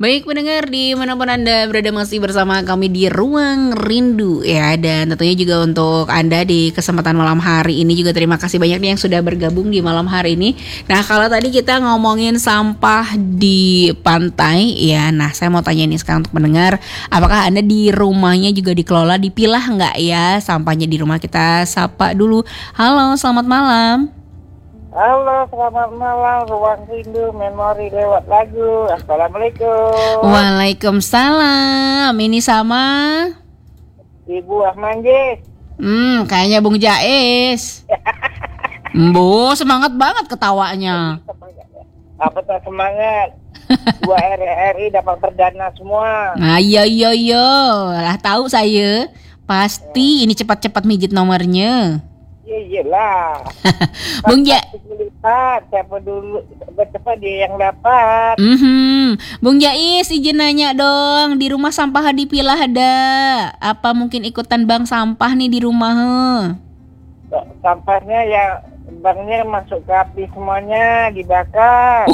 Baik pendengar, dimanapun Anda berada masih bersama kami di Ruang Rindu ya. Dan tentunya juga untuk Anda di kesempatan malam hari ini juga terima kasih banyak nih yang sudah bergabung di malam hari ini. Nah kalau tadi kita ngomongin sampah di pantai ya. Nah saya mau tanya nih sekarang untuk pendengar, apakah Anda di rumahnya juga dikelola, dipilah nggak ya sampahnya di rumah? Kita sapa dulu. Halo, selamat malam. Halo, selamat malam. Ruang Rindu Memori lewat lagu. Assalamualaikum. Waalaikumsalam. Ini sama Ibu Ahmanjis. Kayaknya Bung Jais. Bu, semangat banget ketawanya. Apa tak semangat? 2 RRI dapat perdana semua. Nah, iya. Lah tahu saya. Pasti ini cepat-cepat mijit nomornya. Iyalah. Bung Ja. Siapa dulu cepat dia yang dapat. Bung Jais, izin nanya dong, di rumah sampah dipilah ada? Apa mungkin ikutan bank sampah nih di rumah? Sampahnya ya banknya masuk ke api semuanya, dibakar.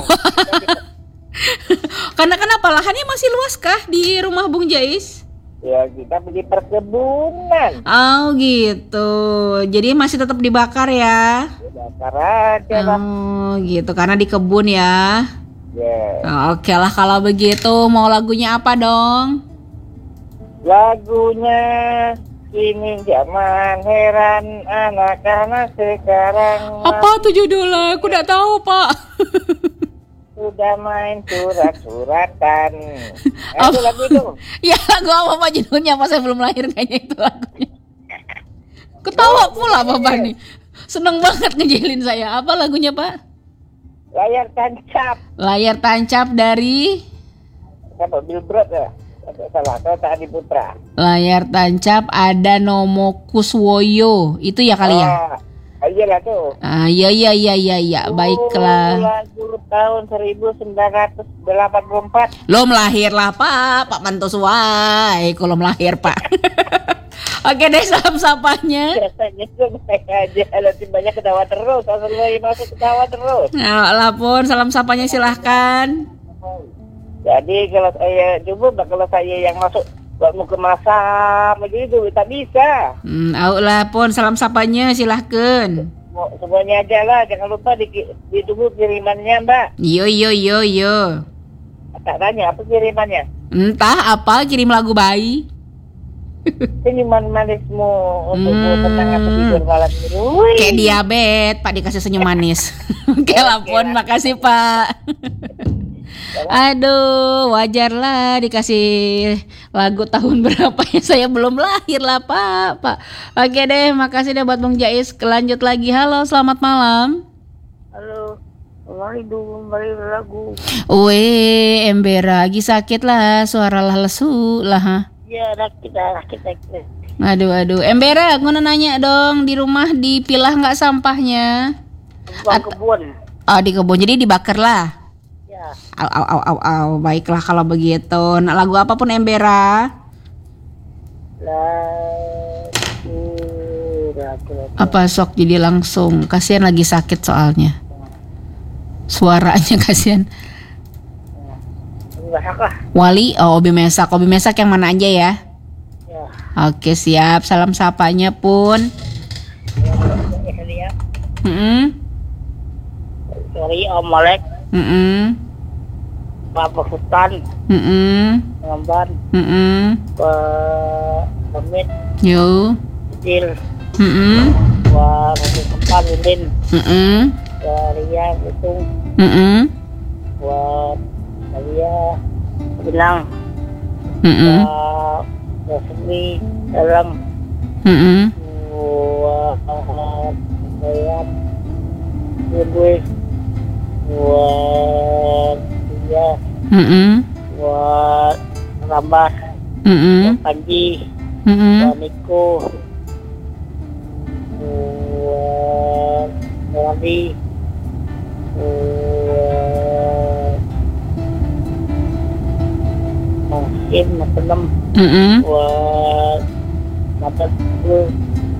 Karena kenapa lahannya masih luas kah di rumah Bung Jais? Ya kita pergi perkebunan. Oh gitu. Jadi masih tetap dibakar ya? Dibakar aja lah. Oh gitu, karena di kebun ya. Yeah. Oke lah kalau begitu, mau lagunya apa dong? Lagunya ini zaman heran anak-anak sekarang. Apa tuh judulnya? Aku udah tahu pak. Sudah main surat-suratan. Itu lagu itu. Ya lagu apa pak judulnya? Pas saya belum lahir kayaknya itu lagunya. Ketawa pula bapak nih. Seneng banget ngejelin saya. Apa lagunya pak? Layar tancap. Layar tancap dari Siapa? Billboard ya? Tidak salah, atau Adi Putra. Layar tancap ada Nomo Kuswoyo. Itu ya kali ya? Iyalah tuh. Iya. Baiklah. Lagu tahun 1984. Lo melahir lah Pak Mantuswai. Kalau melahir Pak. Oke deh, salam sapanya. Biasanya tuh aja nanti banyak ketawa terus. Asal masuk ketawa terus. Nah, lapor salam sapanya silahkan. Jadi kalau saya coba, kalau saya yang masuk mau ke masak begitu tak bisa. Lapor salam sapanya silahkan. Semuanya aja lah, jangan lupa ditunggu kirimannya Mbak. Yo. Tak tanya apa kirimannya? Entah apa, kirim lagu bayi. Senyuman manismu untuk tenang atau tidur malam ini. Kayak diabetes, Pak dikasih senyum manis. Oke, lapor, makasih Pak. Aduh, wajar lah dikasih lagu tahun berapa ya, saya belum lahir lah Pak. Oke deh, makasih deh buat Bung Jais. Lanjut lagi, halo selamat malam. Halo, kembali lagu. Ember lagi sakit lah, suara lah lesu lah. Ya, kita. Aduh, Embera, aku nanya dong, di rumah dipilah nggak sampahnya? Kebun. Oh, di kebun, jadi dibakar lah. Ya. Au. Baiklah kalau begitu. Nah, lagu apapun Embera. Apa sok jadi langsung? Kasihan lagi sakit soalnya. Suaranya kasihan. Wali, Obi Mesak yang mana aja ya? Ya. Oke siap, salam sapanya pun. Sorry Om Malek. Pak Hutan. Ngamban. Pak Pamit. Yo. Kecil. Pak Hutan Udin. Pak Ria Hitung. Pak Maria Benang. Pak Resmi Dalam. Buat Bayat gue buat dia buat Rambas buat Panji buat Niko buat Radi buat Mungkin Masalem buat Mata Dulu